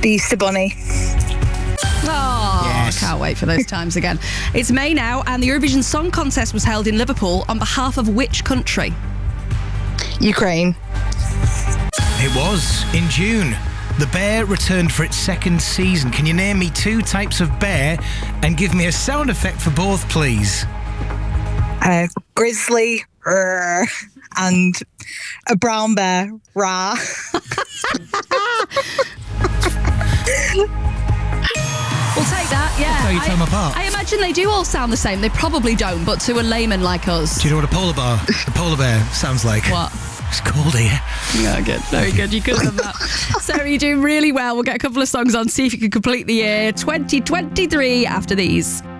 The Easter Bunny. Oh, Yes. I can't wait for those times again. It's May now, and the Eurovision Song Contest was held in Liverpool on behalf of which country? Ukraine. It was in June. The Bear returned for its second season. Can you name me 2 types of bear and give me a sound effect for both, please? Grizzly. And a brown bear. Rah. We'll take that, yeah. how you tell them apart. I imagine they do all sound the same. They probably don't, but to a layman like us. Do you know what a polar bear sounds like? What? It's cold here. Yeah, good. Very good. You could have done that. Sarah, you're doing really well. We'll get a couple of songs on, see if you can complete the year 2023 after these.